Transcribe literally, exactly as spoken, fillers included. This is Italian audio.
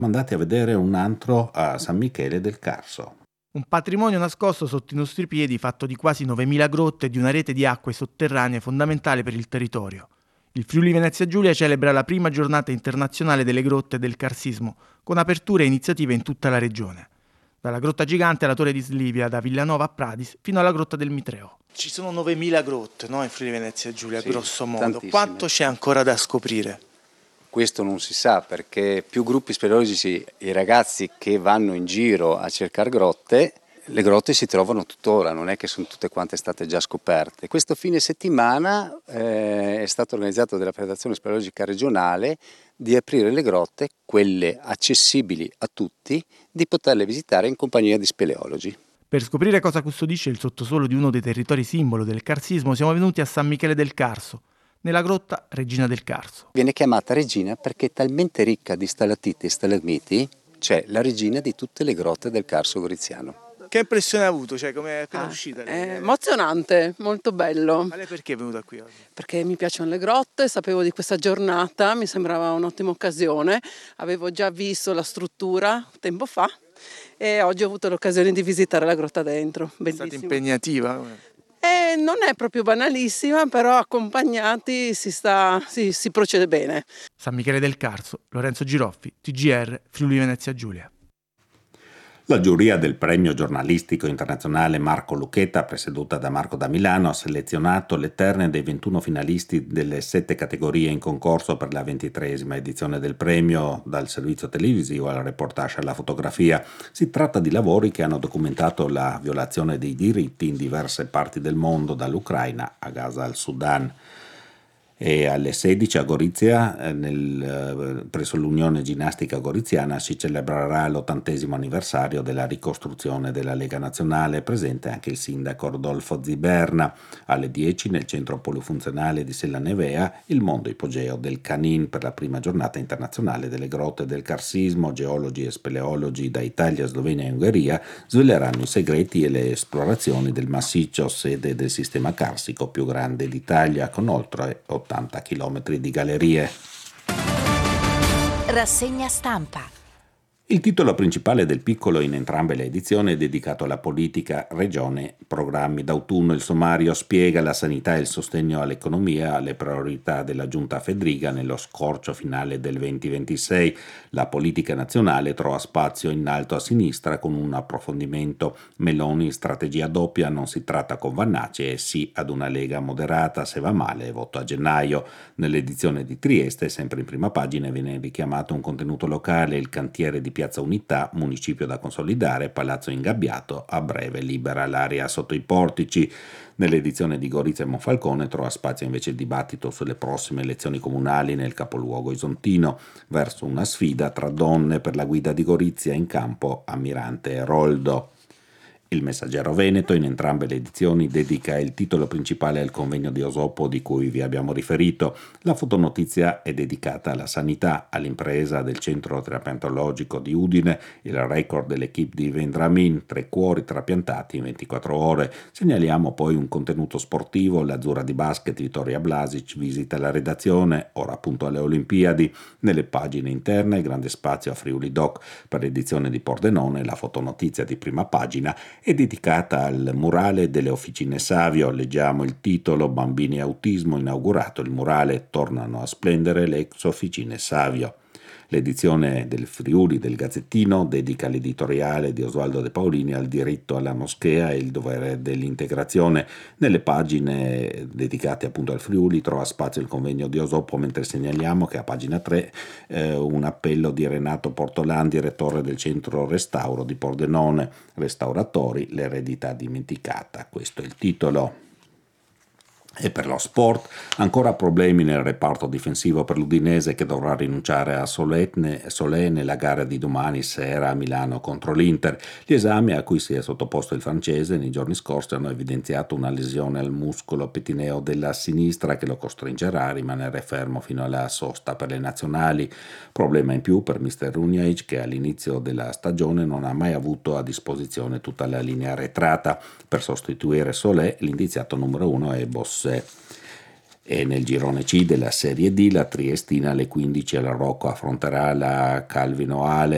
Andate a vedere un antro a San Michele del Carso. Un patrimonio nascosto sotto i nostri piedi, fatto di quasi novemila grotte e di una rete di acque sotterranee fondamentale per il territorio. Il Friuli Venezia Giulia celebra la prima giornata internazionale delle grotte e del carsismo, con aperture e iniziative in tutta la regione. Dalla Grotta Gigante alla Torre di Slivia, da Villanova a Pradis, fino alla Grotta del Mitreo. Ci sono novemila grotte, no, in Friuli Venezia Giulia, sì, grosso modo. Tantissime. Quanto c'è ancora da scoprire? Questo non si sa, perché più gruppi speleologici, i ragazzi che vanno in giro a cercare grotte, le grotte si trovano tuttora, non è che sono tutte quante state già scoperte. Questo fine settimana eh, è stato organizzato dalla Federazione Speleologica Regionale di aprire le grotte, quelle accessibili a tutti, di poterle visitare in compagnia di speleologi. Per scoprire cosa custodisce il sottosuolo di uno dei territori simbolo del carsismo siamo venuti a San Michele del Carso, nella grotta Regina del Carso. Viene chiamata regina perché è talmente ricca di stalattiti e stalagmiti, c'è la regina di tutte le grotte del Carso Goriziano. Che impressione ha avuto? Cioè, come è appena ah, uscita? È emozionante, molto bello. Ma lei perché è venuta qui oggi? Perché mi piacciono le grotte, sapevo di questa giornata, mi sembrava un'ottima occasione. Avevo già visto la struttura tempo fa e oggi ho avuto l'occasione di visitare la grotta dentro. Bellissimo. È stata impegnativa? Eh, non è proprio banalissima, però accompagnati si, sta, si, si procede bene. San Michele del Carso, Lorenzo Giroffi, T G R, Friuli Venezia Giulia. La giuria del premio giornalistico internazionale Marco Lucchetta, presieduta da Marco da Milano, ha selezionato le terne dei ventuno finalisti delle sette categorie in concorso per la ventitreesima edizione del premio, dal servizio televisivo al reportage alla fotografia. Si tratta di lavori che hanno documentato la violazione dei diritti in diverse parti del mondo, dall'Ucraina a Gaza al Sudan. E alle sedici a Gorizia, nel, presso l'Unione Ginnastica Goriziana, si celebrerà l'ottantesimo anniversario della ricostruzione della Lega Nazionale, presente anche il sindaco Rodolfo Ziberna. Alle dieci nel centro polifunzionale di Sella Nevea, il mondo ipogeo del Canin per la prima giornata internazionale delle grotte del carsismo. Geologi e speleologi da Italia, Slovenia e Ungheria sveleranno i segreti e le esplorazioni del massiccio, sede del sistema carsico più grande d'Italia, con oltre ottanta chilometri di gallerie. Rassegna stampa. Il titolo principale del Piccolo in entrambe le edizioni è dedicato alla politica, regione, programmi d'autunno. Il sommario spiega la sanità e il sostegno all'economia, le priorità della giunta Fedriga nello scorcio finale del duemilaventisei. La politica nazionale trova spazio in alto a sinistra con un approfondimento. Meloni, strategia doppia, non si tratta con Vannacci e sì ad una Lega moderata, se va male voto a gennaio. Nell'edizione di Trieste, sempre in prima pagina, viene richiamato un contenuto locale, il cantiere di Piazza Unità, municipio da consolidare, palazzo ingabbiato, a breve libera l'area sotto i portici. Nell'edizione di Gorizia e Monfalcone trova spazio invece il dibattito sulle prossime elezioni comunali nel capoluogo isontino, verso una sfida tra donne per la guida di Gorizia, in campo Ammirante e Roldo. Il Messaggero Veneto, in entrambe le edizioni, dedica il titolo principale al convegno di Osopo di cui vi abbiamo riferito. La fotonotizia è dedicata alla sanità, all'impresa del centro trapiantologico di Udine, il record dell'equipe di Vendramin, tre cuori trapiantati in ventiquattro ore. Segnaliamo poi un contenuto sportivo, l'Azzurra di basket Vittoria Blasic visita la redazione, ora appunto alle Olimpiadi. Nelle pagine interne grande spazio a Friuli Doc. Per l'edizione di Pordenone la fotonotizia di prima pagina è dedicata al murale delle Officine Savio. Leggiamo il titolo: Bambini e autismo, inaugurato il murale, tornano a splendere le ex Officine Savio. L'edizione del Friuli del Gazzettino dedica l'editoriale di Osvaldo De Paolini al diritto alla moschea e il dovere dell'integrazione. Nelle pagine dedicate appunto al Friuli trova spazio il convegno di Osopo, mentre segnaliamo che a pagina tre eh, un appello di Renato Portolan, direttore del centro restauro di Pordenone, restauratori, l'eredità dimenticata. Questo è il titolo. E per lo sport, ancora problemi nel reparto difensivo per l'Udinese, che dovrà rinunciare a Solé nella gara di domani sera a Milano contro l'Inter. Gli esami a cui si è sottoposto il francese nei giorni scorsi hanno evidenziato una lesione al muscolo petineo della sinistra che lo costringerà a rimanere fermo fino alla sosta per le nazionali. Problema in più per mister Runjaic, che all'inizio della stagione non ha mai avuto a disposizione tutta la linea arretrata. Per sostituire Solé, l'indiziato numero uno è Bossé. E nel girone C della Serie D la Triestina alle quindici alla Rocco affronterà la Calvino Ale.